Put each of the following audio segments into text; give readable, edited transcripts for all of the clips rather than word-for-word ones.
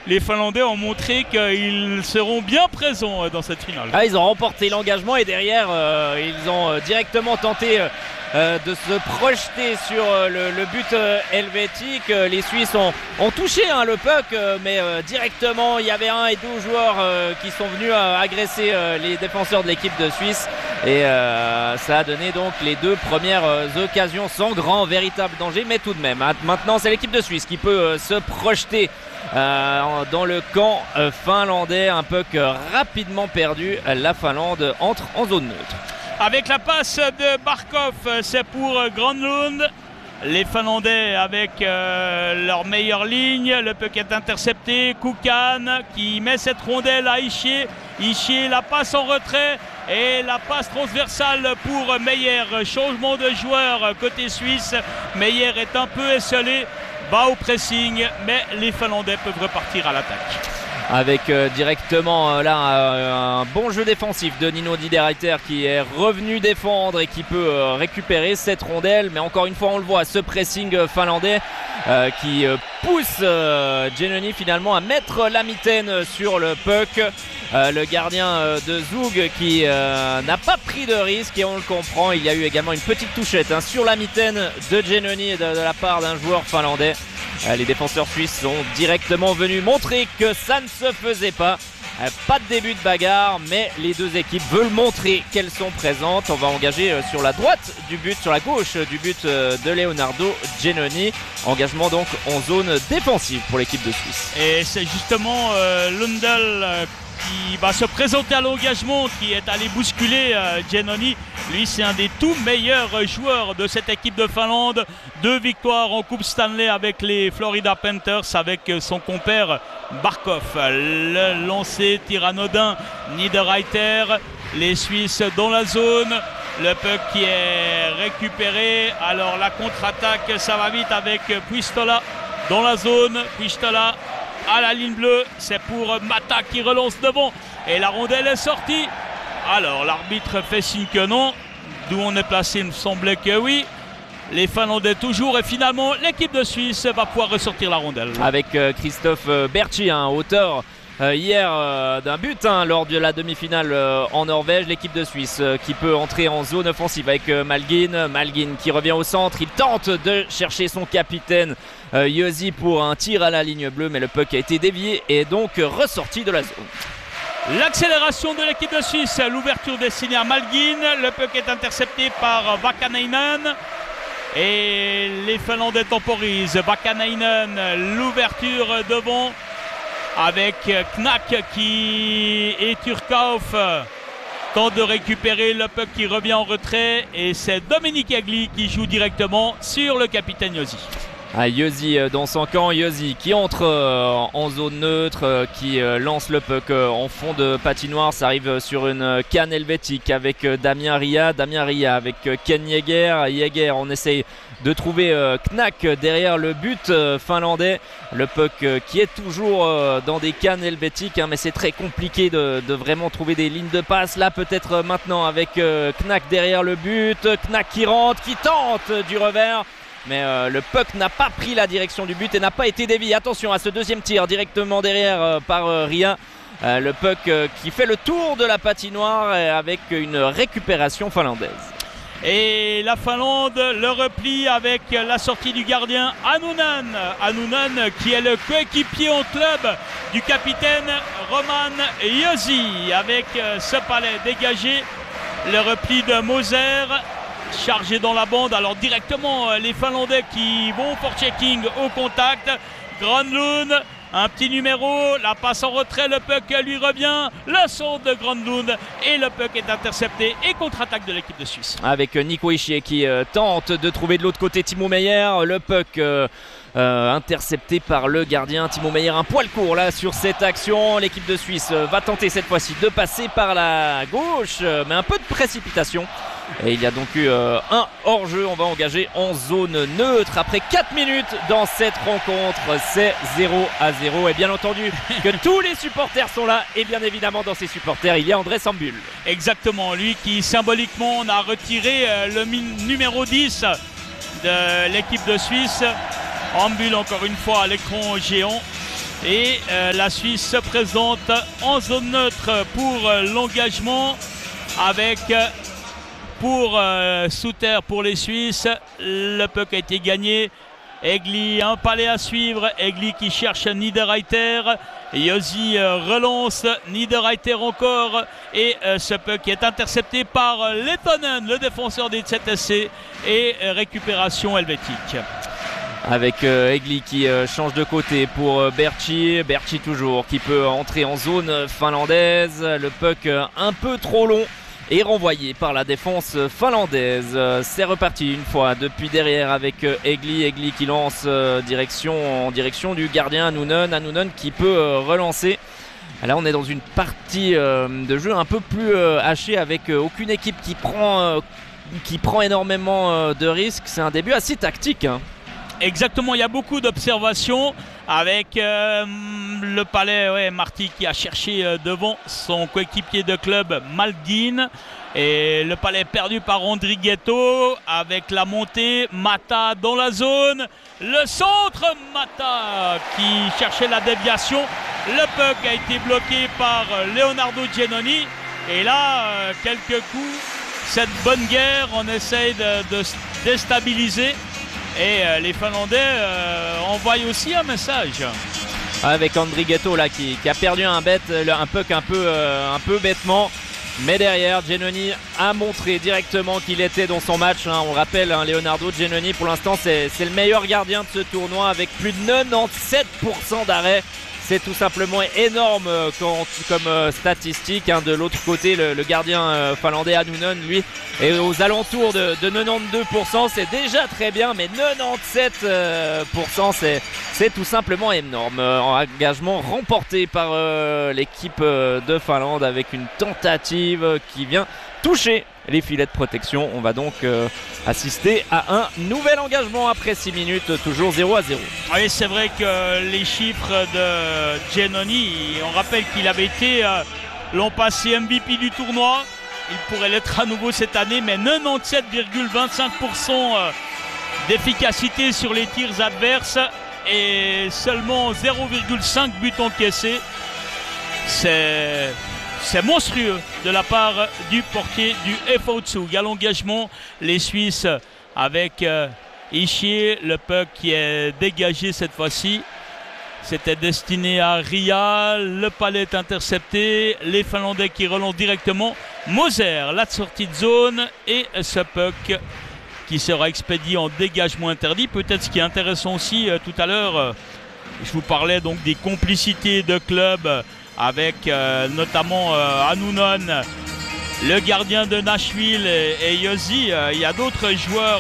les Finlandais ont montré qu'ils seront bien présents dans cette finale. Ah, ils ont remporté l'engagement et derrière ils ont directement tenté de se projeter sur le but helvétique. Les Suisses ont touché le puck, mais directement il y avait 1 et 2 joueurs qui sont venus agresser les défenseurs de l'équipe de Suisse et ça a donné donc les 2 premières occasions sans grand véritable danger, mais tout de même maintenant c'est l'équipe de Suisse qui peut se projeter dans le camp finlandais. Un puck rapidement perdu, la Finlande entre en zone neutre. Avec la passe de Barkov, c'est pour Granlund. Les Finlandais avec leur meilleure ligne. Le puck est intercepté. Kukan qui met cette rondelle à Ischier. Ischier, la passe en retrait et la passe transversale pour Meyer. Changement de joueur côté suisse. Meyer est un peu esselé, va au pressing, mais les Finlandais peuvent repartir à l'attaque. Avec directement là un bon jeu défensif de Nino Niederreiter qui est revenu défendre et qui peut récupérer cette rondelle, mais encore une fois on le voit, ce pressing finlandais qui pousse Genoni finalement à mettre la mitaine sur le puck. Le gardien de Zug qui n'a pas pris de risque et on le comprend, il y a eu également une petite touchette sur la mitaine de Genoni et de la part d'un joueur finlandais. Les défenseurs suisses sont directement venus montrer que ça ne se faisait pas. Pas de début de bagarre, mais les 2 équipes veulent montrer qu'elles sont présentes. On va engager sur la droite du but, sur la gauche du but de Leonardo Genoni. Engagement donc en zone défensive pour l'équipe de Suisse. Et c'est justement Lundell qui va se présenter à l'engagement, qui est allé bousculer Genoni. Lui, c'est un des tout meilleurs joueurs de cette équipe de Finlande. 2 victoires en Coupe Stanley avec les Florida Panthers, avec son compère Barkov. Le lancer tir anodin, Niederreiter. Les Suisses dans la zone. Le puck qui est récupéré. Alors la contre-attaque, ça va vite avec Puistola dans la zone. Puistola à la ligne bleue, c'est pour Mata qui relance devant et la rondelle est sortie. Alors l'arbitre fait signe que non, d'où on est placé, il me semblait que oui. Les Finlandais toujours et finalement l'équipe de Suisse va pouvoir ressortir la rondelle. Avec Christophe Berchi, auteur hier d'un but lors de la demi-finale en Norvège. L'équipe de Suisse qui peut entrer en zone offensive avec Malgin qui revient au centre, il tente de chercher son capitaine Josi pour un tir à la ligne bleue, mais le puck a été dévié et donc ressorti de la zone. L'accélération de l'équipe de Suisse, l'ouverture destinée à Malgin, le puck est intercepté par Vakanainen et les Finlandais temporisent. Vakanainen, l'ouverture devant avec Knack et Turkauf tente de récupérer le puck qui revient en retrait et c'est Dominique Egli qui joue directement sur le capitaine Josi. Josi dans son camp, Josi qui entre en zone neutre, qui lance le puck en fond de patinoire. Ça arrive sur une canne helvétique avec Damien Ria avec Ken Jäger. On essaye de trouver Knack derrière le but finlandais. Le puck qui est toujours dans des cannes helvétiques, mais c'est très compliqué de vraiment trouver des lignes de passe. Là peut-être maintenant avec Knack derrière le but. Knack qui rentre, qui tente du revers. Mais le puck n'a pas pris la direction du but et n'a pas été dévié. Attention à ce deuxième tir directement derrière par Ria. Le puck qui fait le tour de la patinoire avec une récupération finlandaise. Et la Finlande, le repli avec la sortie du gardien Annunen. Annunen qui est le coéquipier en club du capitaine Roman Josi. Avec ce palais dégagé, le repli de Moser. Chargé dans la bande, alors directement les Finlandais qui vont pour checking au contact. Granlund, un petit numéro, la passe en retrait, le puck lui revient, le saut de Granlund et le puck est intercepté et contre-attaque de l'équipe de Suisse. Avec Nico Ischier qui tente de trouver de l'autre côté Timo Meyer, le puck intercepté par le gardien Timo Meyer, un poil court là sur cette action. L'équipe de Suisse va tenter cette fois-ci de passer par la gauche, mais un peu de précipitation. Et il y a donc eu un hors-jeu. On va engager en zone neutre après 4 minutes dans cette rencontre. C'est 0-0 et bien entendu que tous les supporters sont là. Et bien évidemment dans ces supporters il y a André Sambul. Exactement, lui qui symboliquement on a retiré le numéro 10 de l'équipe de Suisse. Ambul encore une fois à l'écran géant. Et la Suisse se présente en zone neutre pour l'engagement avec pour sous terre pour les Suisses. Le puck a été gagné. Egli, un palais à suivre. Egli qui cherche Niederreiter. Josi relance. Niederreiter encore. Et ce puck est intercepté par Lehtonen, le défenseur des ZSC. Et récupération helvétique. Avec Egli qui change de côté pour Berchi. Berchi toujours qui peut entrer en zone finlandaise. Le puck un peu trop long et renvoyé par la défense finlandaise. C'est reparti une fois depuis derrière avec Egli. Egli qui lance en direction du gardien Annunen qui peut relancer. Là on est dans une partie de jeu un peu plus hachée avec aucune équipe qui prend énormément de risques. C'est un début assez tactique, hein. Exactement, il y a beaucoup d'observations avec le palais, Marty qui a cherché devant son coéquipier de club Maldin, et le palais perdu par Andrighetto avec la montée, Mata dans la zone, le centre, Mata qui cherchait la déviation, le puck a été bloqué par Leonardo Giannoni, et là quelques coups, cette bonne guerre, on essaye de déstabiliser. Et les Finlandais envoient aussi un message. Avec Andrighetto là qui a perdu un puck un peu bêtement. Mais derrière, Giannoni a montré directement qu'il était dans son match, hein. On rappelle, hein, Leonardo Giannoni pour l'instant c'est le meilleur gardien de ce tournoi avec plus de 97% d'arrêt. C'est tout simplement énorme comme statistique, hein. De l'autre côté, le gardien finlandais Annunen, lui, est aux alentours de 92%. C'est déjà très bien, mais 97%, c'est tout simplement énorme. Engagement remporté par l'équipe de Finlande avec une tentative qui vient toucher les filets de protection. On va donc assister à un nouvel engagement après 6 minutes, toujours 0-0. Oui, c'est vrai que les chiffres de Giannoni, on rappelle qu'il avait été l'an passé MVP du tournoi. Il pourrait l'être à nouveau cette année, mais 97,25% d'efficacité sur les tirs adverses et seulement 0,5 buts encaissés. C'est monstrueux de la part du portier du FO Zug. À l'engagement, les Suisses avec Ischier, le puck qui est dégagé cette fois-ci. C'était destiné à Ria, le palais est intercepté, les Finlandais qui relancent directement. Moser, la sortie de zone et ce puck qui sera expédié en dégagement interdit. Peut-être ce qui est intéressant aussi tout à l'heure, je vous parlais donc des complicités de clubs avec notamment Annunen, le gardien de Nashville et Josi. Il y a d'autres joueurs,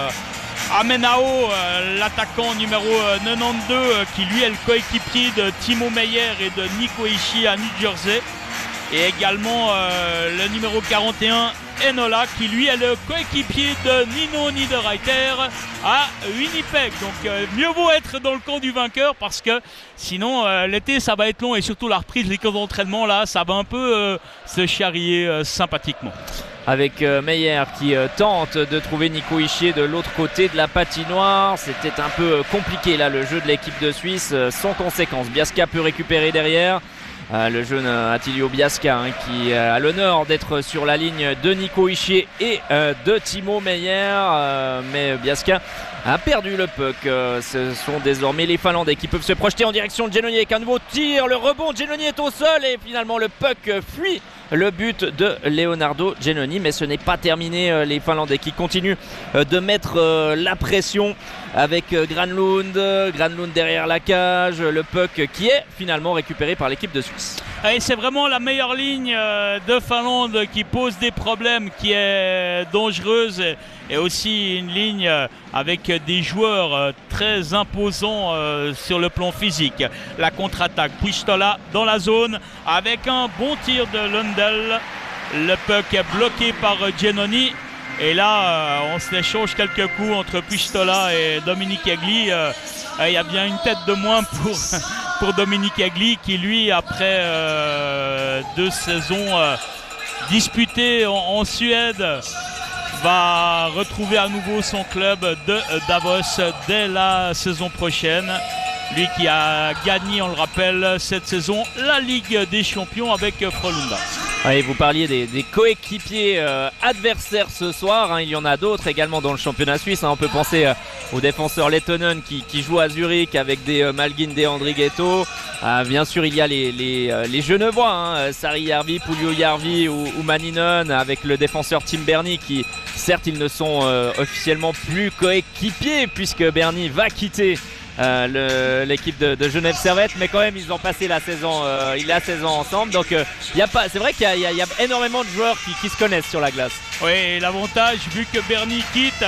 Amenao, l'attaquant numéro 92 qui lui est le coéquipier de Timo Meyer et de Nico Hischier à New Jersey, et également le numéro 41 Enola qui lui est le coéquipier de Nino Niederreiter à Winnipeg. Donc mieux vaut être dans le camp du vainqueur, parce que sinon l'été ça va être long, et surtout la reprise, les camps d'entraînement là ça va un peu se charrier sympathiquement. Avec Meyer qui tente de trouver Nico Hischier de l'autre côté de la patinoire. C'était un peu compliqué là le jeu de l'équipe de Suisse, sans conséquence. Biasca peut récupérer derrière. Le jeune Attilio Biasca, hein, qui a l'honneur d'être sur la ligne de Nico Hischier et de Timo Meyer, mais Biasca a perdu le puck. Ce sont désormais les Finlandais qui peuvent se projeter en direction de Giannoni avec un nouveau tir. Le rebond, Giannoni est au sol et finalement le puck fuit le but de Leonardo Giannoni, mais ce n'est pas terminé. Les Finlandais qui continuent de mettre la pression avec Granlund derrière la cage, le puck qui est finalement récupéré par l'équipe de Suisse. Et c'est vraiment la meilleure ligne de Finlande qui pose des problèmes, qui est dangereuse, et aussi une ligne avec des joueurs très imposants sur le plan physique. La contre-attaque, Puistola dans la zone avec un bon tir de Lundell. Le puck est bloqué par Giannoni. Et là, on s'échange quelques coups entre Puistola et Dominique Egli. Il y a bien une tête de moins pour Dominique Egli, qui lui, après 2 saisons disputées en Suède, va retrouver à nouveau son club de Davos dès la saison prochaine. Lui qui a gagné, on le rappelle, cette saison, la Ligue des Champions avec Frölunda. Oui, vous parliez des coéquipiers adversaires ce soir, hein. Il y en a d'autres également dans le championnat suisse, hein. On peut penser aux défenseurs lettonen qui jouent à Zurich avec des Malgin De Andrighetto. Bien sûr, il y a les Genevois, hein, Sari Järvi, Puljujärvi ou Maninen, avec le défenseur Tim Berni qui, certes, ils ne sont officiellement plus coéquipiers puisque Berni va quitter l'équipe de Genève Servette, mais quand même ils ont passé la saison ensemble, donc c'est vrai qu'il y a énormément de joueurs qui se connaissent sur la glace. Oui, l'avantage, vu que Berni quitte,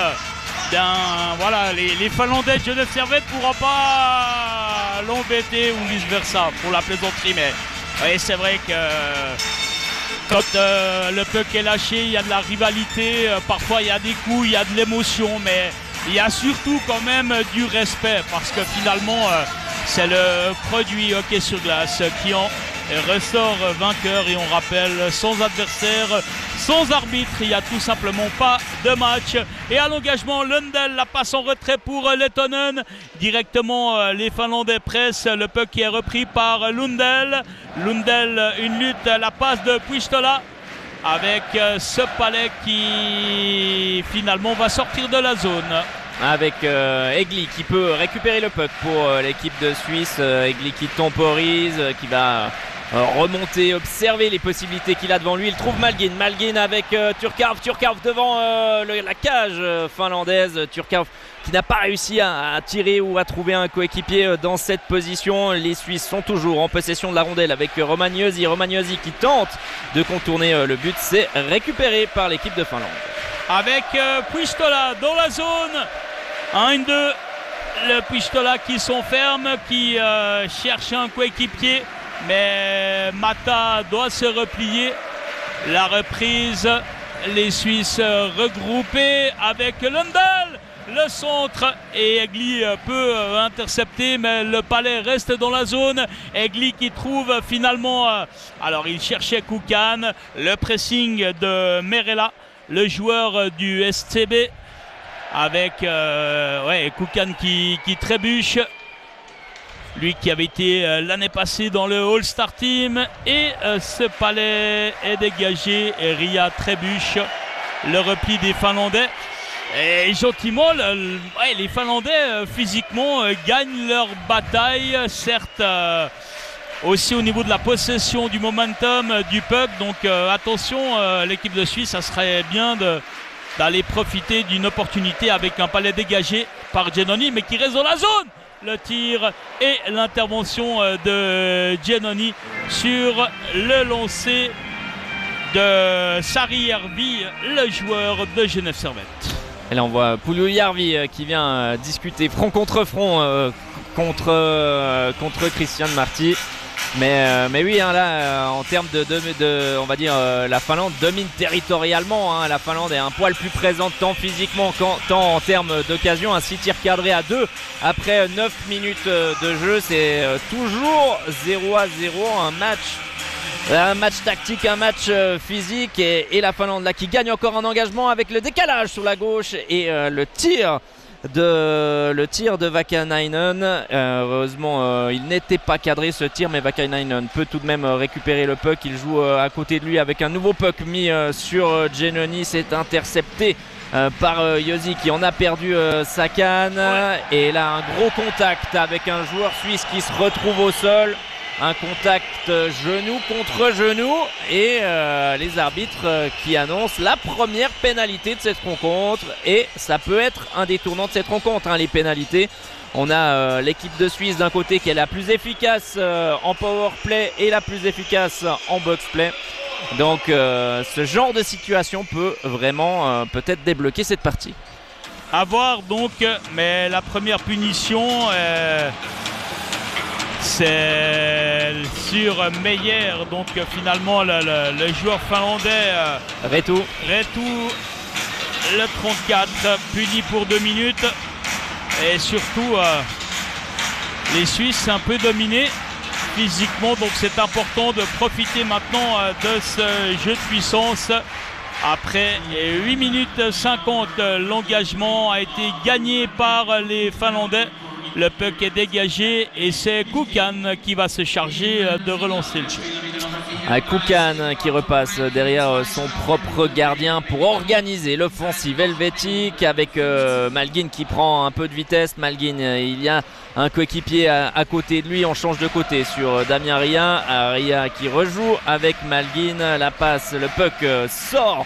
voilà, les Finlandais de Genève Servette ne pourront pas l'embêter ou vice versa pour la plaisanterie, mais oui, c'est vrai que quand le puck est lâché, il y a de la rivalité, parfois il y a des coups, il y a de l'émotion, mais il y a surtout quand même du respect parce que finalement c'est le produit hockey sur glace qui en ressort vainqueur, et on rappelle, sans adversaire, sans arbitre, il n'y a tout simplement pas de match. Et à l'engagement, Lundell, la passe en retrait pour Lettonen. Directement, les Finlandais pressent. Le puck qui est repris par Lundell. Lundell, une lutte, la passe de Puistola avec ce palais qui finalement va sortir de la zone. Avec Egli qui peut récupérer le puck pour l'équipe de Suisse. Egli qui temporise, qui va remonter, observer les possibilités qu'il a devant lui. Il trouve Malgin avec Turkov devant la cage finlandaise. Turkov qui n'a pas réussi à tirer ou à trouver un coéquipier dans cette position. Les Suisses sont toujours en possession de la rondelle avec Romagnosi qui tente de contourner le but. C'est récupéré par l'équipe de Finlande. Avec Puistola dans la zone. 1-2. Le Puistola qui s'enferme, qui cherche un coéquipier. Mais Mata doit se replier. La reprise, les Suisses regroupés avec Lundell, le centre, et Egli peut intercepter, mais le palais reste dans la zone. Egli qui trouve finalement, alors il cherchait Kukan, le pressing de Merella, le joueur du SCB, avec Kukan qui trébuche. Lui qui avait été l'année passée dans le All-Star Team, et ce palais est dégagé et Ria trébuche. Le repli des Finlandais. Et gentiment, les Finlandais physiquement gagnent leur bataille, certes aussi au niveau de la possession, du momentum, du puck. Donc attention, l'équipe de Suisse, ça serait bien d'aller profiter d'une opportunité avec un palais dégagé par Giannoni, mais qui reste dans la zone. Le tir et l'intervention de Giannoni sur le lancer de Sari Järvi, le joueur de Genève Servette. Et là on voit Puljujärvi qui vient discuter front contre front contre Christian Marty. Mais oui, hein, là en termes on va dire la Finlande domine territorialement, hein. La Finlande est un poil plus présente tant physiquement tant en termes d'occasion. Un 6 tirs cadrés à 2 après 9 minutes de jeu, c'est toujours 0-0, un match tactique, un match physique, et la Finlande là qui gagne encore un engagement avec le décalage sur la gauche et le tir de Vakanainen. Heureusement il n'était pas cadré ce tir, mais Vakanainen peut tout de même récupérer le puck. Il joue à côté de lui avec un nouveau puck mis sur Giannoni. C'est intercepté par Josi qui en a perdu sa canne. Et là un gros contact avec un joueur suisse qui se retrouve au sol. Un contact genou contre genou, et les arbitres qui annoncent la première pénalité de cette rencontre, et ça peut être un des tournants de cette rencontre, hein, les pénalités. On a l'équipe de Suisse d'un côté qui est la plus efficace en power play et la plus efficace en box play. Donc ce genre de situation peut vraiment peut-être débloquer cette partie. À voir donc, mais la première punition c'est sur Meyer, donc finalement le joueur finlandais Retu, le 34, puni pour 2 minutes. Et surtout les Suisses un peu dominés physiquement, donc c'est important de profiter maintenant de ce jeu de puissance. Après 8 minutes 50, l'engagement a été gagné par les Finlandais. Le puck est dégagé et c'est Koukan qui va se charger de relancer le jeu. Koukan qui repasse derrière son propre gardien pour organiser l'offensive helvétique avec Malguin qui prend un peu de vitesse. Malguin, il y a un coéquipier à côté de lui, on change de côté sur Damien Ria. Ria qui rejoue avec Malguin, la passe, le puck sort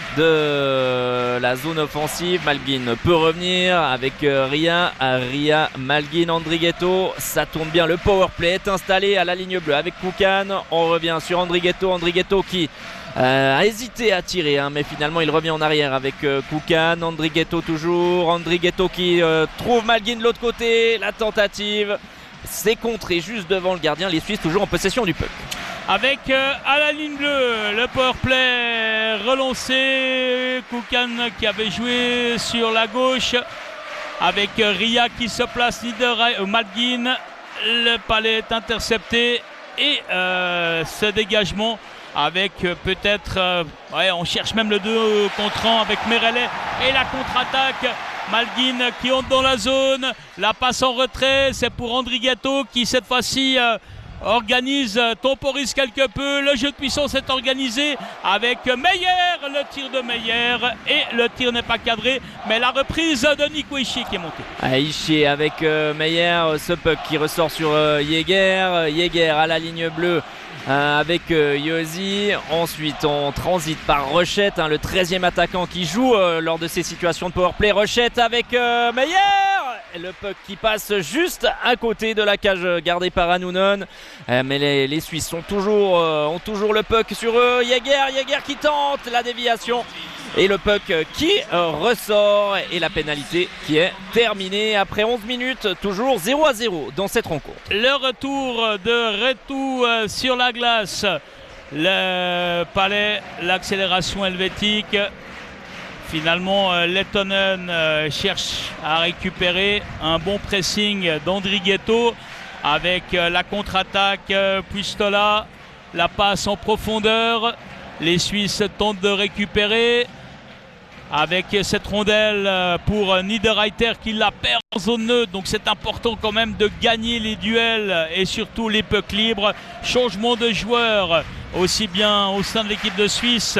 de la zone offensive. Malguin peut revenir avec Ria, Malguin, Andrighetto, ça tourne bien, le power play est installé à la ligne bleue avec Koukan. On revient sur Andrighetto qui a hésité à tirer, mais finalement il revient en arrière avec Koukan. Andrighetto toujours, Andrighetto qui trouve Malguin de l'autre côté, la tentative, c'est contré juste devant le gardien. Les Suisses toujours en possession du puck. Avec à la ligne bleue le powerplay relancé, Koukan qui avait joué sur la gauche avec Ria qui se place leader, Malguin, le palais est intercepté et ce dégagement avec peut-être, on cherche même le 2 contre 1 avec Merellet et la contre-attaque. Malguin qui entre dans la zone, la passe en retrait, c'est pour Andrighetto qui cette fois-ci organise, temporise quelque peu, le jeu de puissance est organisé avec Meyer, le tir de Meyer et le tir n'est pas cadré, mais la reprise de Nico Ishii qui est montée. Ishii avec Meyer, ce puck qui ressort sur Jäger à la ligne bleue avec Yosi. Ensuite on transite par Rochette, le 13e attaquant qui joue lors de ces situations de powerplay. Rochette avec Meyer, et le puck qui passe juste à côté de la cage gardée par Hanoun. Mais les Suisses ont toujours le puck sur eux. Jäger qui tente la déviation et le puck qui ressort et la pénalité qui est terminée après 11 minutes, toujours 0-0 dans cette rencontre. Le retour de Retou sur la glace, le palais, l'accélération helvétique. Finalement, Lettonen cherche à récupérer un bon pressing d'Andrighetto avec la contre-attaque Puistola, la passe en profondeur. Les Suisses tentent de récupérer avec cette rondelle pour Niederreiter qui la perd en zone neutre. Donc c'est important quand même de gagner les duels et surtout les pucks libres. Changement de joueur aussi bien au sein de l'équipe de Suisse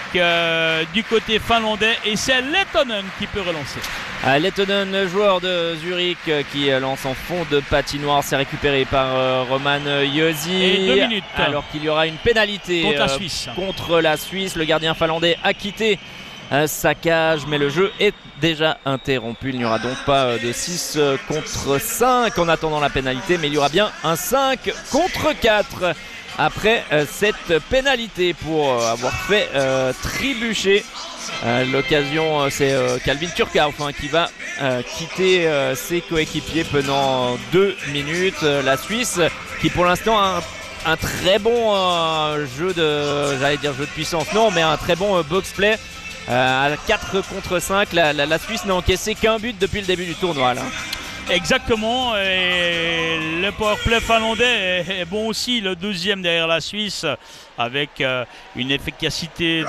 que du côté finlandais et c'est Lettonen qui peut relancer. Lettonen, joueur de Zurich qui lance en fond de patinoire, c'est récupéré par Roman Josi. Et 2 minutes. Alors qu'il y aura une pénalité contre la Suisse. Le gardien finlandais a quitté sa cage, mais le jeu est déjà interrompu. Il n'y aura donc pas de 6 contre 5 en attendant la pénalité, mais il y aura bien un 5 contre 4 après cette pénalité pour avoir fait trébucher. L'occasion, c'est Calvin Turcauf qui va quitter ses coéquipiers pendant 2 minutes. La Suisse qui pour l'instant a un très bon jeu de puissance, non, mais un très bon box-play. À 4 contre 5, la Suisse n'a encaissé qu'un but depuis le début du tournoi là. Exactement, et le powerplay finlandais est bon aussi, le 2e derrière la Suisse avec une efficacité de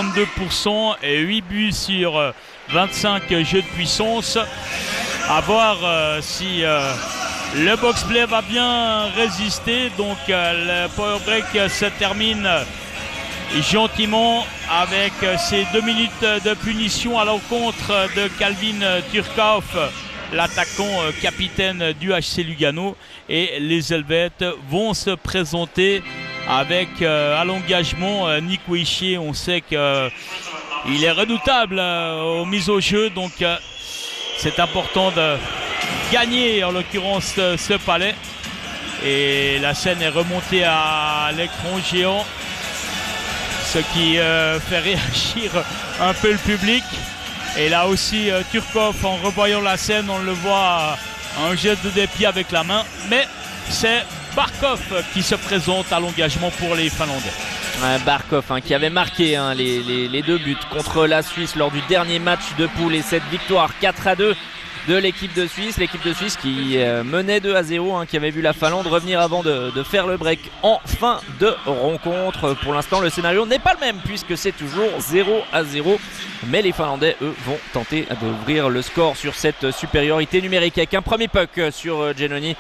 32% et 8 buts sur 25 jeux de puissance. À voir si le box-play va bien résister. Donc le power break se termine gentiment avec ces 2 minutes de punition à l'encontre de Calvin Turcauf, l'attaquant capitaine du HC Lugano, et les Helvètes vont se présenter avec à l'engagement Nico Ishii. On sait qu'il est redoutable aux mises au jeu, donc c'est important de gagner en l'occurrence ce palais. Et la scène est remontée à l'écran géant, ce qui fait réagir un peu le public. Et là aussi Turcauf, en revoyant la scène, on le voit un geste des pieds avec la main, mais c'est Barkov qui se présente à l'engagement pour les Finlandais. Barkov qui avait marqué les 2 buts contre la Suisse lors du dernier match de poule, et cette victoire 4-2 de l'équipe de Suisse. L'équipe de Suisse qui menait 2-0, qui avait vu la Finlande revenir avant de faire le break en fin de rencontre. Pour l'instant, le scénario n'est pas le même puisque c'est toujours 0-0. Mais les Finlandais, eux, vont tenter d'ouvrir le score sur cette supériorité numérique avec un premier puck sur Giannoni.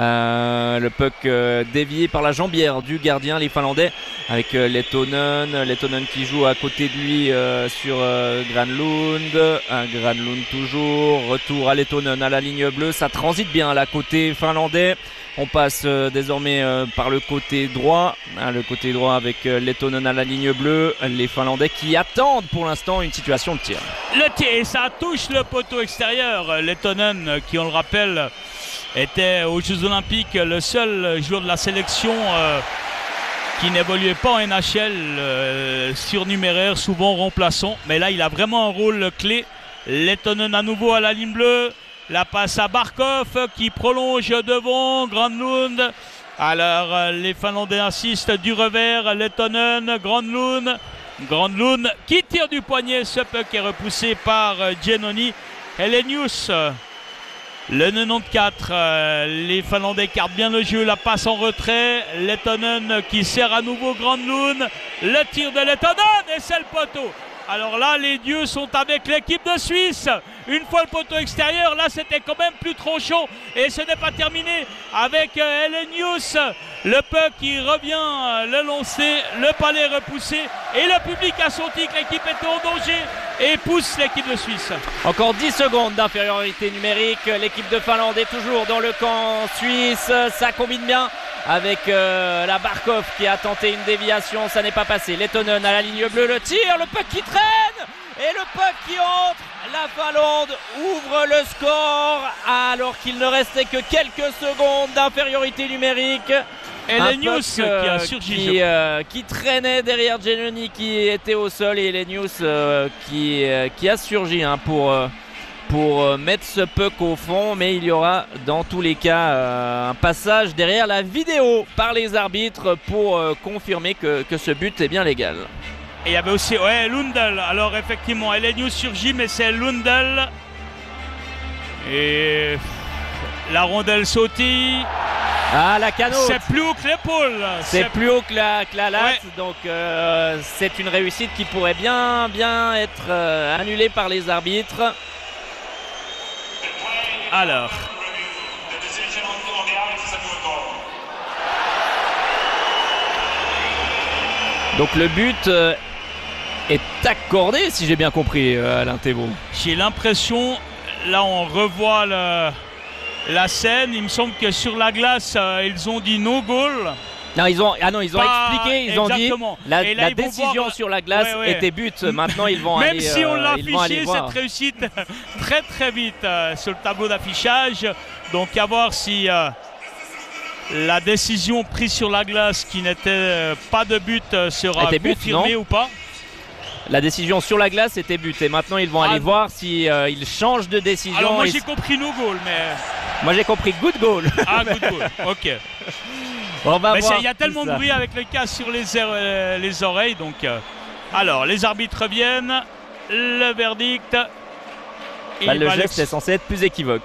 Le puck dévié par la jambière du gardien, les Finlandais, avec Lehtonen qui joue à côté de lui sur Granlund. Granlund toujours, retour à Lehtonen à la ligne bleue, ça transite bien là côté finlandais. On passe désormais par le côté droit avec Lehtonen à la ligne bleue. Les Finlandais qui attendent pour l'instant une situation de tir. Le tir, et ça touche le poteau extérieur. Lehtonen, qui on le rappelle, était aux Jeux Olympiques le seul joueur de la sélection qui n'évoluait pas en NHL, surnuméraire, souvent remplaçant. Mais là, il a vraiment un rôle clé. Lehtonen à nouveau à la ligne bleue. La passe à Barkov qui prolonge devant Granlund. Alors les Finlandais insistent du revers. Lehtonen, Granlund qui tire du poignet. Ce puck est repoussé par Giannoni. Helenius, le 94. Les Finlandais cardent bien le jeu. La passe en retrait. Lehtonen qui sert à nouveau Granlund. Le tir de Lehtonen et c'est le poteau. Alors là, les dieux sont avec l'équipe de Suisse. Une fois le poteau extérieur, là c'était quand même plus tranchant. Et ce n'est pas terminé avec Helenius. Le puck qui revient, le lancer, le palais repoussé. Et le public a senti que l'équipe était en danger et pousse l'équipe de Suisse. Encore 10 secondes d'infériorité numérique. L'équipe de Finlande est toujours dans le camp suisse. Ça combine bien avec la Barkov qui a tenté une déviation, ça n'est pas passé. Lehtonen à la ligne bleue, le tir, le puck qui traîne et le puck qui entre. La Finlande ouvre le score alors qu'il ne restait que quelques secondes d'infériorité numérique. Helenius qui a surgi, qui traînait derrière Giannoni qui était au sol, et Helenius qui a surgi pour mettre ce puck au fond, mais il y aura dans tous les cas un passage derrière la vidéo par les arbitres pour confirmer que ce but est bien légal. Et il y avait aussi Lundell. Alors effectivement, Helenius surgit, mais c'est Lundell. Et la rondelle sautille. Ah, la canote. C'est plus haut que l'épaule. C'est plus haut que la latte, donc c'est une réussite qui pourrait bien être annulée par les arbitres. Alors, donc le but est accordé, si j'ai bien compris, Alain Thébault. J'ai l'impression, là on revoit la scène, il me semble que sur la glace ils ont dit no goal. Non, ils ont expliqué, ils ont dit la décision sur la glace était but. Maintenant, ils vont Même aller si on l'a affiché, cette réussite très vite sur le tableau d'affichage. Donc, à voir si la décision prise sur la glace, qui n'était pas de but, sera confirmée ou pas. La décision sur la glace était but. Et maintenant, ils vont aller voir si ils changent de décision. Alors, moi, j'ai compris no goal, mais... Moi, j'ai compris good goal. Ah, good goal, ok. Mais il y a tellement de bruit avec le casque sur les oreilles, donc alors les arbitres reviennent, le verdict. Le geste est censé être plus équivoque.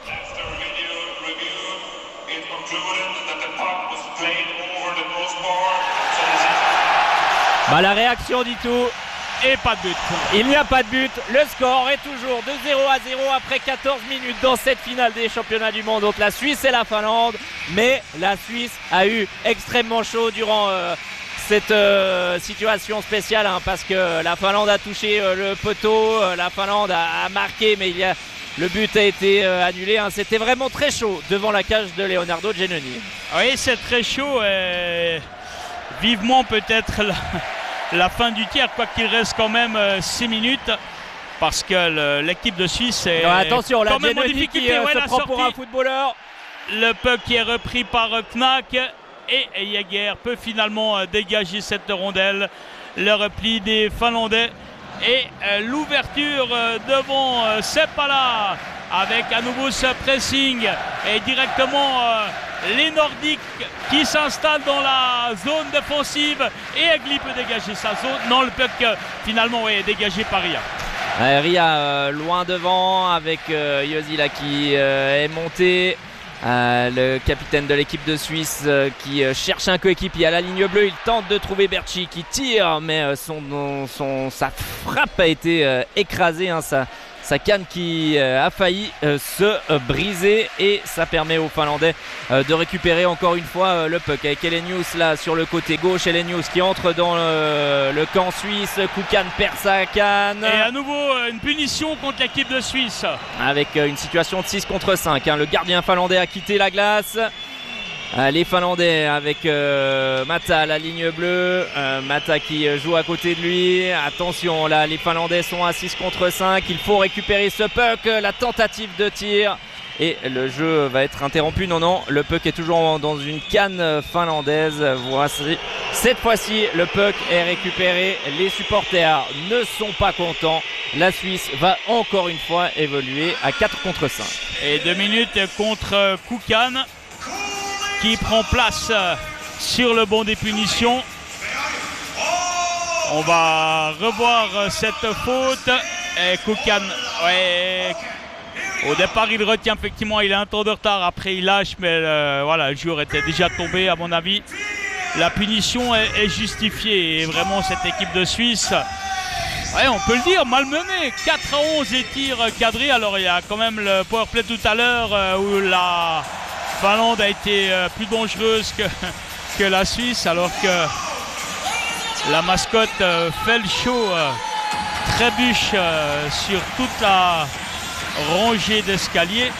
La réaction dit tout. Et pas de but. Il n'y a pas de but. Le score est toujours de 0-0 après 14 minutes dans cette finale des championnats du monde entre la Suisse et la Finlande. Mais la Suisse a eu extrêmement chaud durant cette situation spéciale, parce que la Finlande a touché le poteau, la Finlande a marqué, mais le but a été annulé. C'était vraiment très chaud devant la cage de Leonardo Giannoni. Oui, c'est très chaud. Vivement peut-être la fin du tiers, quoi qu'il reste quand même 6 minutes, parce que l'équipe de Suisse est attention, quand même en Giannoni difficulté. qui se prend pour un footballeur. Le puck qui est repris par Knack, et Jäger peut finalement dégager cette rondelle. Le repli des Finlandais et l'ouverture devant Seppala avec à nouveau ce pressing et directement les Nordiques qui s'installent dans la zone défensive, et Egli peut dégager sa zone. Non, le puck finalement est dégagé par Ria. Ria loin devant avec Yozila qui est monté. Le capitaine de l'équipe de Suisse qui cherche un coéquipier à la ligne bleue. Il tente de trouver Berchi qui tire, mais sa frappe a été écrasée, hein, sa canne qui a failli se briser, et ça permet aux Finlandais de récupérer encore une fois le puck avec Elenius là sur le côté gauche. Elenius qui entre dans le camp suisse. Kukan perd sa canne. Et à nouveau une punition contre l'équipe de Suisse. Avec une situation de 6 contre 5. Hein. Le gardien finlandais a quitté la glace. Les Finlandais avec Mata à la ligne bleue. Mata qui joue à côté de lui. Attention, là les Finlandais sont à 6 contre 5. Il faut récupérer ce puck. La tentative de tir. Et le jeu va être interrompu. Non, le puck est toujours dans une canne finlandaise. Voici. Cette fois-ci, le puck est récupéré. Les supporters ne sont pas contents. La Suisse va encore une fois évoluer à 4 contre 5. Et 2 minutes contre Kukan, qui prend place sur le banc des punitions. On va revoir cette faute. Et Kukan, ouais, au départ il retient effectivement, il a un temps de retard, après il lâche, mais voilà, le joueur était déjà tombé à mon avis. La punition est justifiée, et vraiment cette équipe de Suisse, ouais, on peut le dire, malmenée. 4-11 et tirs cadrés. Alors il y a quand même le powerplay tout à l'heure où la Finlande a été plus dangereuse que la Suisse, alors que la mascotte fait le show, trébuche sur toute la rangée d'escaliers.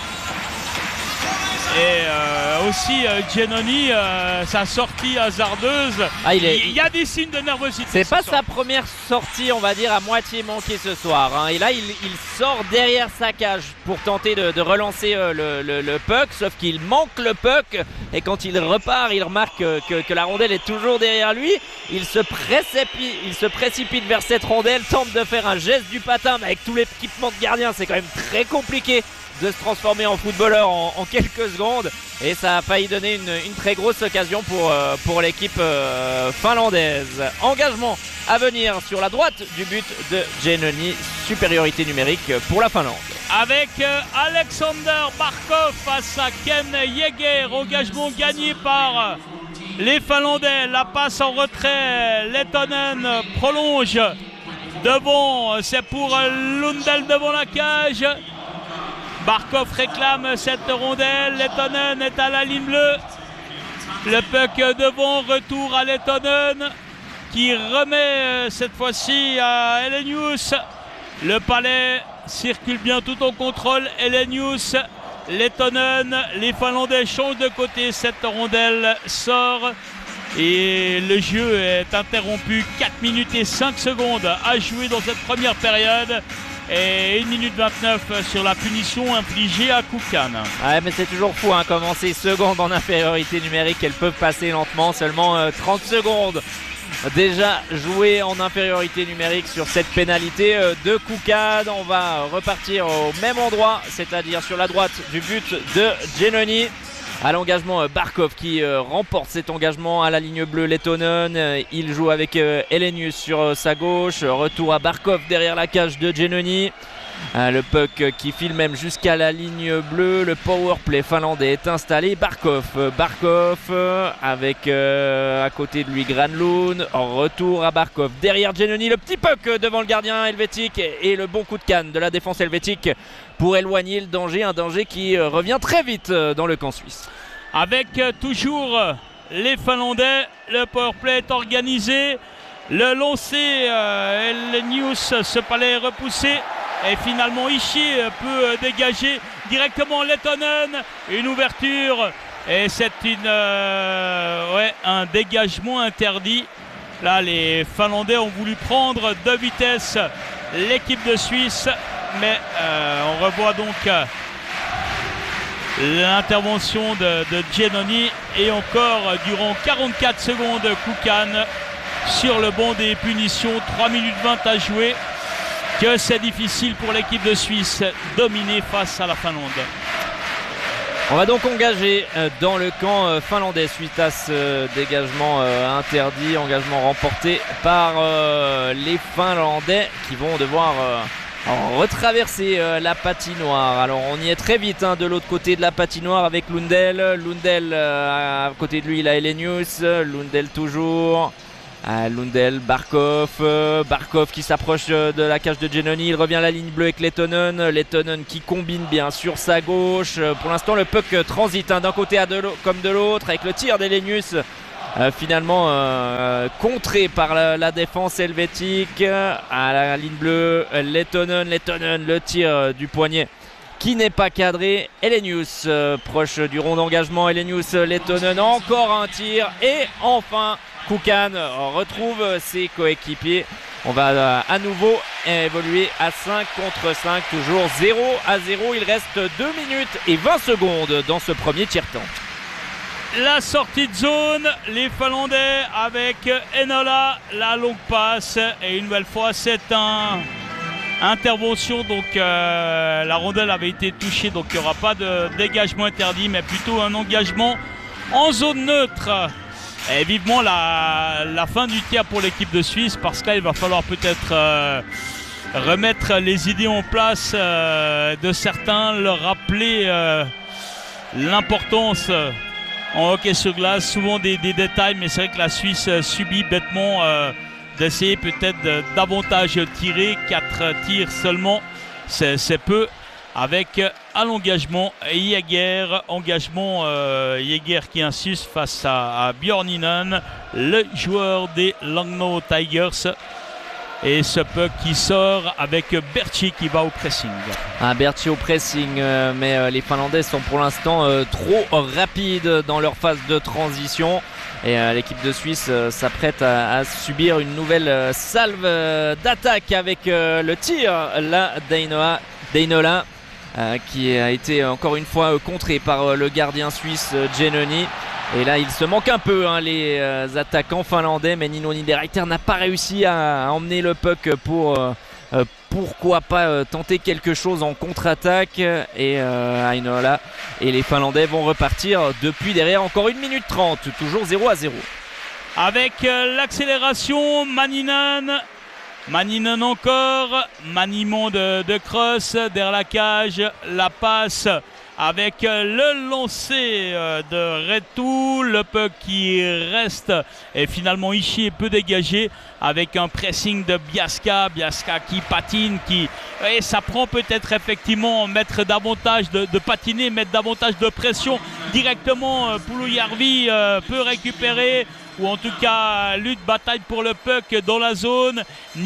Et aussi Giannoni, sa sortie hasardeuse, il y a des signes de nervosité. C'est pas sa première sortie, on va dire, à moitié manquée ce soir, hein. Et là il sort derrière sa cage pour tenter de relancer le puck, sauf qu'il manque le puck, et quand il repart il remarque que la rondelle est toujours derrière lui. Il se précipite vers cette rondelle, tente de faire un geste du patin, mais avec tout l'équipement de gardien c'est quand même très compliqué de se transformer en footballeur en quelques secondes, et ça a failli donner une très grosse occasion pour l'équipe finlandaise. Engagement à venir sur la droite du but de Giannoni. Supériorité numérique pour la Finlande. Avec Alexander Barkov face à Ken Jäger. Engagement gagné par les Finlandais. La passe en retrait. Lehtonen prolonge devant. C'est pour Lundell devant la cage. Barkov réclame cette rondelle. Lehtonen est à la ligne bleue. Le puck devant, retour à Lehtonen qui remet cette fois-ci à Elenius. Le palais circule bien tout en contrôle. Elenius, Lehtonen, les Finlandais changent de côté. Cette rondelle sort et le jeu est interrompu. 4 minutes et 5 secondes à jouer dans cette première période. Et 1 minute 29 sur la punition infligée à Kukan. Ouais, mais c'est toujours fou, hein, comment ces secondes en infériorité numérique, elles peuvent passer lentement. Seulement 30 secondes déjà jouées en infériorité numérique sur cette pénalité de Kukan. On va repartir au même endroit, c'est-à-dire sur la droite du but de Giannoni. À l'engagement, Barkov qui remporte cet engagement à la ligne bleue. Lehtonen, il joue avec Elenius sur sa gauche. Retour à Barkov derrière la cage de Giannoni. Le puck qui file même jusqu'à la ligne bleue. Le powerplay finlandais est installé. Barkov avec à côté de lui Granlund. Retour à Barkov derrière Giannoni. Le petit puck devant le gardien helvétique et le bon coup de canne de la défense helvétique pour éloigner le danger. Un danger qui revient très vite dans le camp suisse. Avec toujours les Finlandais, le powerplay est organisé. Le lancer, Elenius, ce palais est repoussé. Et finalement Ishii peut dégager directement Lehtonen. Une ouverture. Et c'est un dégagement interdit. Là les Finlandais ont voulu prendre de vitesse l'équipe de Suisse. Mais on revoit donc l'intervention de Giannoni. Et encore durant 44 secondes Kukan sur le banc des punitions. 3 minutes 20 à jouer. Que c'est difficile pour l'équipe de Suisse dominée face à la Finlande. On va donc engager dans le camp finlandais suite à ce dégagement interdit, engagement remporté par les Finlandais qui vont devoir retraverser la patinoire. Alors on y est très vite de l'autre côté de la patinoire avec Lundell. Lundell à côté de lui il a Elenius. Lundell toujours. Lundell, Barkov qui s'approche de la cage de Giannoni. Il revient à la ligne bleue avec Lehtonen qui combine bien sur sa gauche. Pour l'instant le puck transite d'un côté comme de l'autre avec le tir d'Elenius. Finalement contré par la défense helvétique. À la ligne bleue, Lehtonen, le tir du poignet qui n'est pas cadré. Elenius proche du rond d'engagement. Elenius, Lehtonen, encore un tir et enfin Kukan retrouve ses coéquipiers. On va à nouveau évoluer à 5 contre 5, toujours 0-0. Il reste 2 minutes et 20 secondes dans ce premier tiers-temps. La sortie de zone, les Finlandais avec Enola, la longue passe et une nouvelle fois c'est un intervention, donc la rondelle avait été touchée, donc il n'y aura pas de dégagement interdit mais plutôt un engagement en zone neutre. Et vivement la fin du tiers pour l'équipe de Suisse, parce qu'il va falloir peut-être remettre les idées en place de certains, leur rappeler l'importance en hockey sur glace, souvent des détails, mais c'est vrai que la Suisse subit bêtement d'essayer peut-être davantage tirer. 4 tirs seulement, c'est peu. Avec à l'engagement Jäger, Jäger qui insiste face à Björninen, le joueur des Langnau Tigers. Et ce puck qui sort avec Berchi qui va au pressing. Berchi au pressing, mais les Finlandais sont pour l'instant trop rapides dans leur phase de transition. Et l'équipe de Suisse s'apprête à subir une nouvelle salve d'attaque avec le tir là d'Heinola. Qui a été encore une fois contré par le gardien suisse Giannoni. Et là il se manque un peu les attaquants finlandais, mais Nino Niederreiter n'a pas réussi à emmener le puck pour pourquoi pas tenter quelque chose en contre-attaque. Et Heinola et les Finlandais vont repartir depuis derrière. Encore 1 minute 30, toujours 0-0. Avec l'accélération, Maninen encore, maniement de cross derrière la cage, la passe avec le lancer de Retu, le puck qui reste et finalement Ishii peut dégager avec un pressing de Biasca qui patine, et ça prend peut-être effectivement mettre davantage de patiner, mettre davantage de pression directement. Pulujärvi peut récupérer, ou en tout cas lutte, bataille pour le puck dans la zone.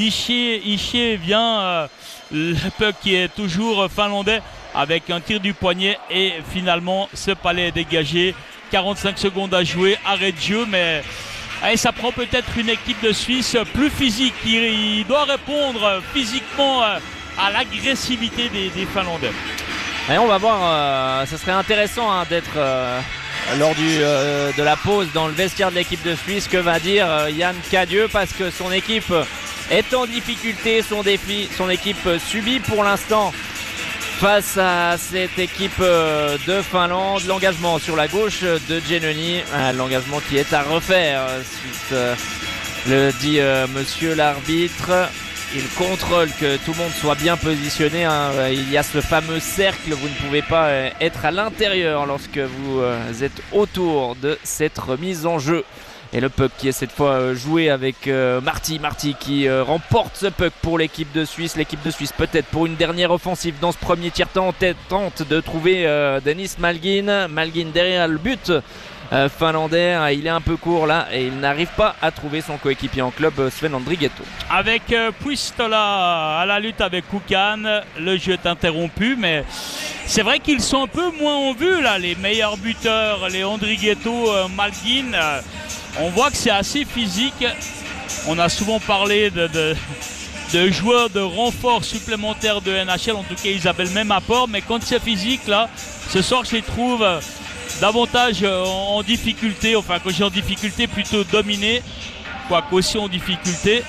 Ishii vient, le puck qui est toujours finlandais avec un tir du poignet, et finalement ce palais est dégagé. 45 secondes à jouer, arrêt de jeu, mais ça prend peut-être une équipe de Suisse plus physique, qui doit répondre physiquement à l'agressivité des Finlandais. Et on va voir, ce serait intéressant d'être lors de la pause dans le vestiaire de l'équipe de Suisse, que va dire Yann Cadieux, parce que son équipe est en difficulté, son équipe subit pour l'instant face à cette équipe de Finlande l'engagement sur la gauche de Giannoni, l'engagement qui est à refaire suite le dit monsieur l'arbitre. Il contrôle que tout le monde soit bien positionné. Il y a ce fameux cercle, vous ne pouvez pas être à l'intérieur lorsque vous êtes autour de cette remise en jeu. Et le puck qui est cette fois joué avec Marty qui remporte ce puck pour l'équipe de Suisse. L'équipe de Suisse peut-être pour une dernière offensive dans ce premier tiers-temps tente de trouver Dennis Malgin derrière le but finlandais. Il est un peu court là et il n'arrive pas à trouver son coéquipier en club, Sven Andrighetto. Avec Puistola à la lutte avec Kukan, le jeu est interrompu, mais c'est vrai qu'ils sont un peu moins en vue là, les meilleurs buteurs, les Andrighetto, Malgin. On voit que c'est assez physique. On a souvent parlé de joueurs de renfort supplémentaires de NHL. En tout cas, ils avaient le même apport. Mais quand c'est physique, là, ce soir, je les trouve davantage en difficulté. Enfin, quand j'ai en difficulté, plutôt dominé. Quoique aussi en difficulté.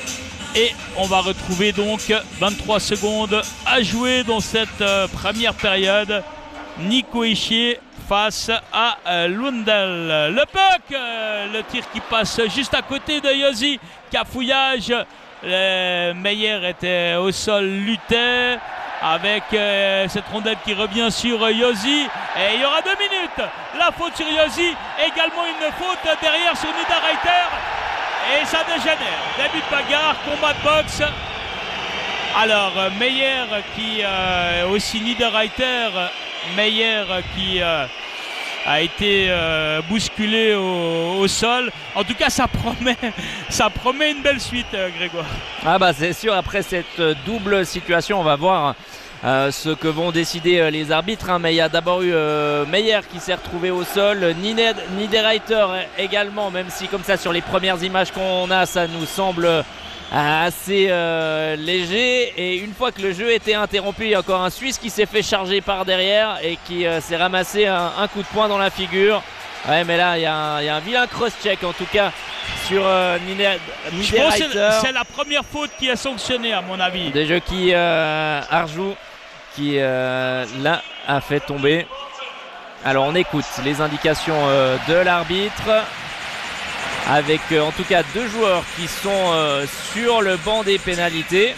Et on va retrouver donc 23 secondes à jouer dans cette première période. Nico Hischier face à Lundell. Le puck, le tir qui passe juste à côté de Josi. Cafouillage Meyer était au sol, luttait avec cette rondelle qui revient sur Yossi. Et il y aura 2 minutes. La faute sur Yossi. Également une faute derrière sur Niederreiter. Et ça dégénère. Début de bagarre, combat de boxe. Alors Meyer qui aussi Niederreiter. Meyer qui a été bousculé au sol. En tout cas, ça promet une belle suite, Grégoire. Ah bah c'est sûr, après cette double situation, on va voir ce que vont décider les arbitres. Mais il y a d'abord eu Meyer qui s'est retrouvé au sol, Niederreiter également, même si comme ça sur les premières images qu'on a, ça nous semble assez léger. Et une fois que le jeu était interrompu, il y a encore un Suisse qui s'est fait charger par derrière et qui s'est ramassé un coup de poing dans la figure. Ouais, mais là il y a un vilain cross-check en tout cas sur Niederreiter. Je pense que c'est la première faute qui est sanctionnée à mon avis. Des jeux qui Arjou qui là a fait tomber. Alors on écoute les indications de l'arbitre avec en tout cas 2 joueurs qui sont sur le banc des pénalités.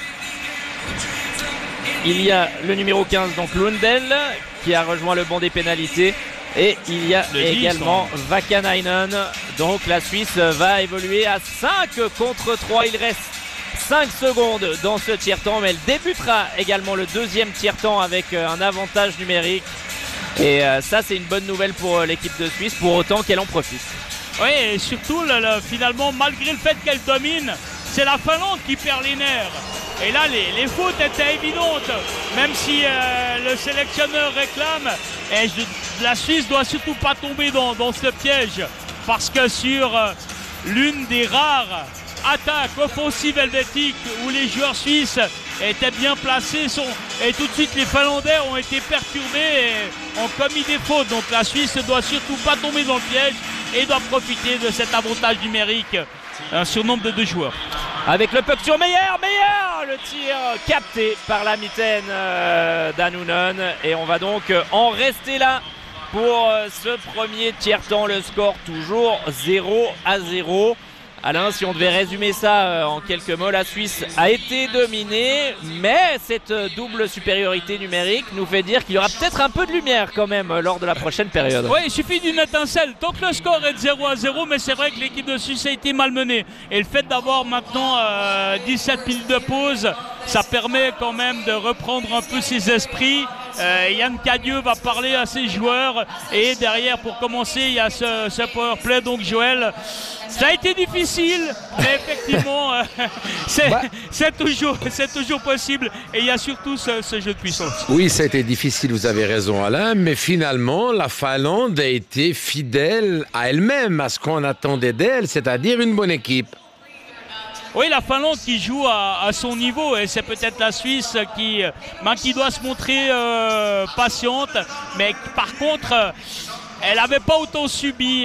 Il y a le numéro 15 donc Lundell qui a rejoint le banc des pénalités. Et il y a également Vakanainen. Donc la Suisse va évoluer à 5 contre 3. Il reste 5 secondes dans ce tiers-temps, mais elle débutera également le deuxième tiers-temps avec un avantage numérique. Et ça, c'est une bonne nouvelle pour l'équipe de Suisse, pour autant qu'elle en profite. Oui, et surtout, finalement, malgré le fait qu'elle domine, c'est la Finlande qui perd les nerfs. Et là, les fautes étaient évidentes, même si le sélectionneur réclame. Et la Suisse doit surtout pas tomber dans ce piège, parce que sur l'une des rares attaques offensives helvétiques où les joueurs suisses étaient bien placés, et tout de suite les Finlandais ont été perturbés et ont commis des fautes. Donc la Suisse ne doit surtout pas tomber dans le piège et doit profiter de cet avantage numérique, un surnombre de 2 joueurs. Avec le puck sur Meyer, le tir capté par la mitaine d'Annunen. Et on va donc en rester là pour ce premier tiers-temps. Le score toujours 0-0. Alain, si on devait résumer ça en quelques mots, la Suisse a été dominée, mais cette double supériorité numérique nous fait dire qu'il y aura peut-être un peu de lumière quand même lors de la prochaine période. Oui, il suffit d'une étincelle. Tant que le score est de 0-0, mais c'est vrai que l'équipe de Suisse a été malmenée. Et le fait d'avoir maintenant 17 minutes de pause, ça permet quand même de reprendre un peu ses esprits. Yann Cadieux va parler à ses joueurs et derrière, pour commencer, il y a ce powerplay. Donc Joël, ça a été difficile, mais effectivement c'est toujours possible, et il y a surtout ce jeu de puissance. Oui, ça a été difficile, vous avez raison Alain, mais finalement la Finlande a été fidèle à elle-même, à ce qu'on attendait d'elle, c'est-à-dire une bonne équipe. Oui, la Finlande qui joue à son niveau, et c'est peut-être la Suisse qui doit se montrer patiente, mais par contre elle n'avait pas autant subi.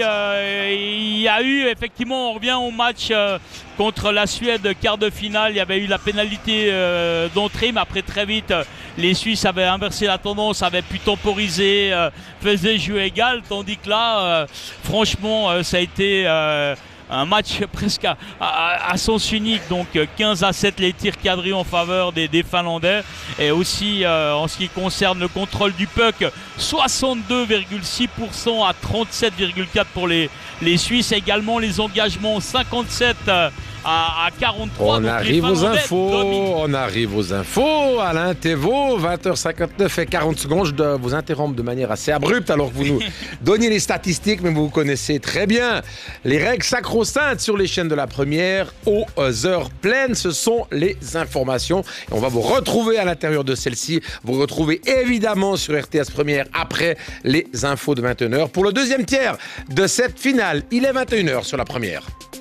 Il y a eu, effectivement, on revient au match contre la Suède, quart de finale, il y avait eu la pénalité d'entrée, mais après très vite les Suisses avaient inversé la tendance, avaient pu temporiser, faisaient jeu égal, tandis que là franchement ça a été un match presque à sens unique. Donc 15-7 les tirs cadrés en faveur des Finlandais, et aussi en ce qui concerne le contrôle du puck, 62,6% à 37,4% pour les Suisses. Également les engagements 57 à 43. On arrive aux infos. Alain Thévault, 20h59 et 40 secondes. Je dois vous interrompre de manière assez abrupte alors que vous nous donniez les statistiques, mais vous connaissez très bien les règles sacro-saintes sur les chaînes de la première. Aux heures pleines, ce sont les informations. Et on va vous retrouver à l'intérieur de celle-ci. Vous retrouvez évidemment sur RTS Première après les infos de 21h. Pour le deuxième tiers de cette finale, il est 21h sur la première.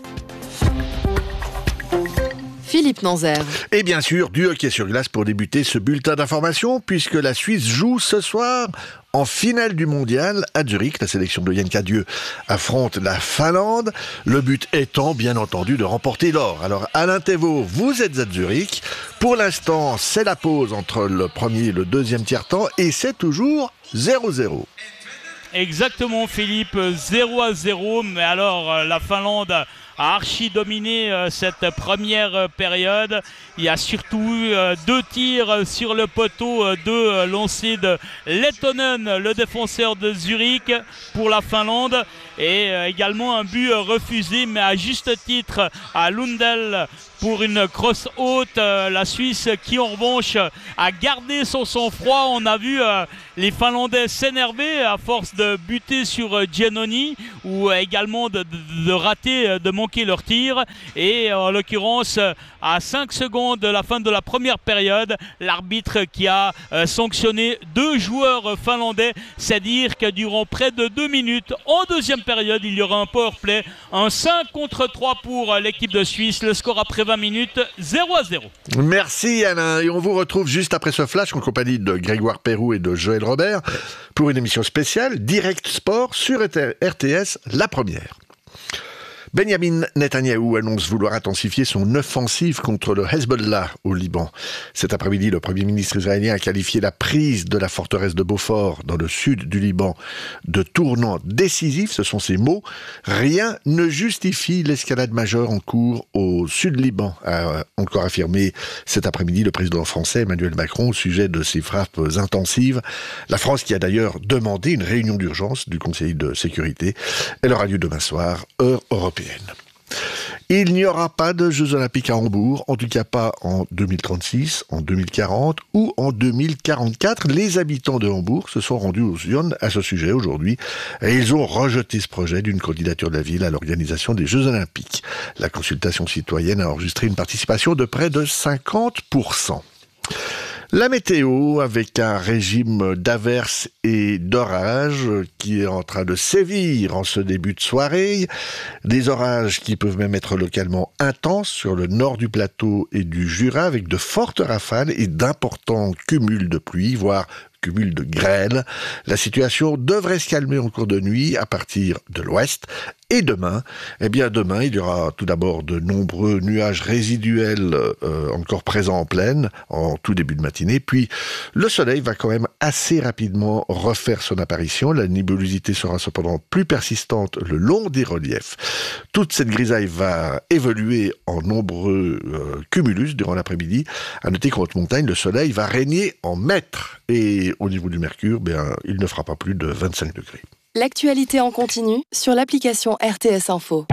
Philippe Nanzer. Et bien sûr, du hockey sur glace pour débuter ce bulletin d'information, puisque la Suisse joue ce soir en finale du mondial à Zurich. La sélection de Yann Cadieux affronte la Finlande. Le but étant, bien entendu, de remporter l'or. Alors, Alain Thévault, vous êtes à Zurich. Pour l'instant, c'est la pause entre le premier et le deuxième tiers-temps, et c'est toujours 0-0. Exactement Philippe, 0-0, mais alors la Finlande a archi dominé cette première période. Il y a surtout 2 tirs sur le poteau de lancés de Lettonen, le défenseur de Zurich pour la Finlande, et également un but refusé, mais à juste titre à Lundell pour une crosse haute. La Suisse qui en revanche a gardé son sang-froid. On a vu les Finlandais s'énerver à force de buter sur Giannoni ou également de rater, de manquer leur tir. Et en l'occurrence, à 5 secondes de la fin de la première période, l'arbitre qui a sanctionné 2 joueurs finlandais. C'est dire que durant près de 2 minutes, en deuxième période, il y aura un powerplay, un 5 contre 3 pour l'équipe de Suisse. Le score après 20 minutes, 0-0. Merci Alain, et on vous retrouve juste après ce flash en compagnie de Grégoire Perrou et de Joël Robert pour une émission spéciale Direct Sport sur RTS, la première. Benjamin Netanyahou annonce vouloir intensifier son offensive contre le Hezbollah au Liban. Cet après-midi, le Premier ministre israélien a qualifié la prise de la forteresse de Beaufort dans le sud du Liban de tournant décisif. Ce sont ses mots. Rien ne justifie l'escalade majeure en cours au sud Liban, a encore affirmé cet après-midi le président français Emmanuel Macron au sujet de ces frappes intensives. La France qui a d'ailleurs demandé une réunion d'urgence du Conseil de sécurité. Elle aura lieu demain soir, heure européenne. Il n'y aura pas de Jeux Olympiques à Hambourg, en tout cas pas en 2036, en 2040 ou en 2044. Les habitants de Hambourg se sont rendus aux urnes à ce sujet aujourd'hui et ils ont rejeté ce projet d'une candidature de la ville à l'organisation des Jeux Olympiques. La consultation citoyenne a enregistré une participation de près de 50%. La météo, avec un régime d'averses et d'orages qui est en train de sévir en ce début de soirée. Des orages qui peuvent même être localement intenses sur le nord du plateau et du Jura, avec de fortes rafales et d'importants cumuls de pluie, voire cumul de grêle. La situation devrait se calmer en cours de nuit à partir de l'ouest. Et demain, il y aura tout d'abord de nombreux nuages résiduels encore présents en plaine en tout début de matinée. Puis le soleil va quand même assez rapidement refaire son apparition. La nébulosité sera cependant plus persistante le long des reliefs. Toute cette grisaille va évoluer en nombreux cumulus durant l'après-midi. À noter qu'en haute montagne, le soleil va régner en maître. Et au niveau du mercure, il ne fera pas plus de 25 degrés. L'actualité en continu sur l'application RTS Info.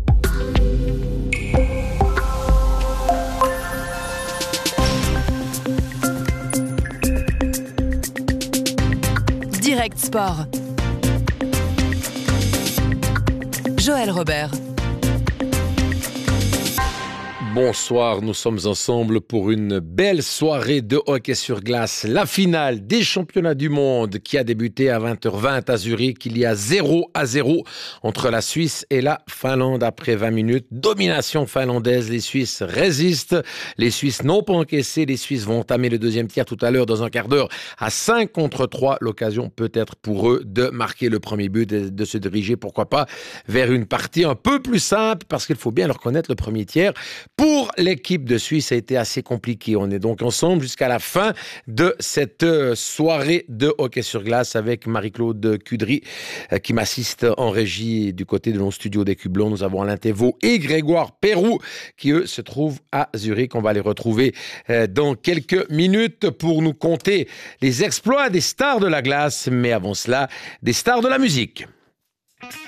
Direct Sport. Joël Robert. Bonsoir, nous sommes ensemble pour une belle soirée de hockey sur glace. La finale des championnats du monde qui a débuté à 20h20 à Zurich. Il y a 0-0 entre la Suisse et la Finlande après 20 minutes. Domination finlandaise, les Suisses résistent. Les Suisses n'ont pas encaissé. Les Suisses vont entamer le deuxième tiers tout à l'heure dans un quart d'heure à 5 contre 3. L'occasion peut-être pour eux de marquer le premier but et de se diriger, pourquoi pas, vers une partie un peu plus simple parce qu'il faut bien le reconnaître, le premier tiers pour l'équipe de Suisse a été assez compliqué. On est donc ensemble jusqu'à la fin de cette soirée de hockey sur glace avec Marie-Claude Cudry qui m'assiste en régie du côté de nos studios des Cublons. Nous avons Alain Thévaux et Grégoire Perrou qui, eux, se trouvent à Zurich. On va les retrouver dans quelques minutes pour nous conter les exploits des stars de la glace, mais avant cela, des stars de la musique.